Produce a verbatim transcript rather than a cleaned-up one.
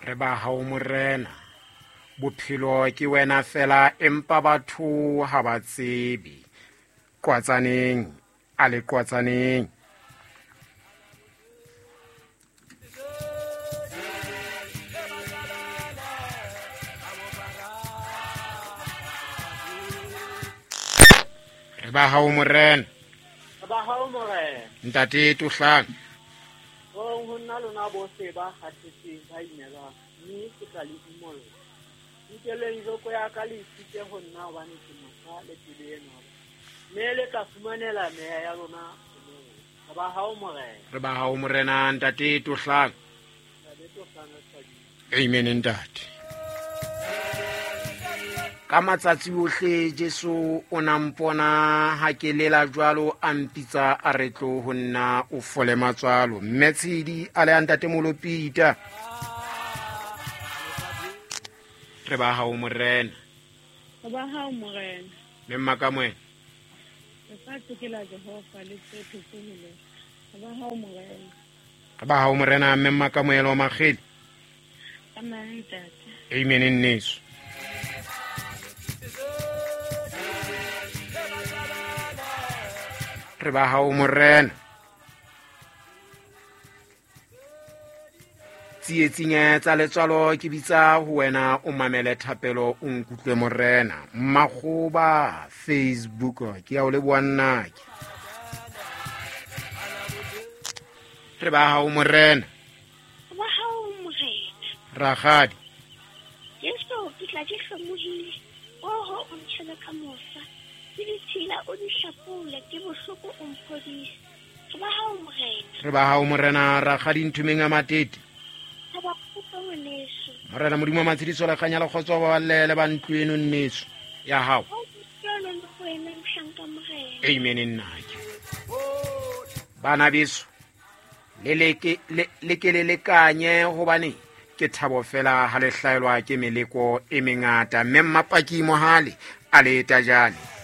re ba hao morena bophelo ke wena fela empa batho ha ba tsebe Qwatsaneng a le Qwatsaneng re ba hao morena ba hao morena ntate Tuhlang o honna lona bose ba khatsitseng ba inela ni ke tla le dimolo ntele izoko ya ka le tsitse ho nna ba ne ke motsa le tileno me le ka fumanela me ya lona ba hao morena re ba hao morena ntate Tuhlang amen ntate ka matsatsi ohle Jesu o nampona ha ke lela jwalo a mpitsa a re tlo ho nna o fole matswalo mmetsidi a le ntate Molopita re ba hao morena ba hao morena memma ka moe re fa tsekela Jehova le tsetho tsele ba hao morena ba hao morena memma ka moelo magedi amen ntate amen nneso re ba hao morena tsietsing tsa letswalo ke bitsa ho wena o mamele thapelo o nkutlwe morena Makgoba Facebook ke ya o le boannake re ba hao morena ba hao morena Rakgadi Yeso ke tla ke hlomohile oho o ntshela ka mosa ke ditshila o di hlapole ke bohloko o mphodisa re ba hao morena re ba hao morena Rakgadi nthumeng a matete ba kopa ngwaneso morena modimo matshidiso le kganya le khotso ba lele ba ntlweno nneso ya hao o tselo le go ena mhlanka morena amen nnake bana beso le leke le ke le lekanye hobane ke thabo fela ha le hlaelwa ke meleko e mengata mme mmapaki mohale a le tajane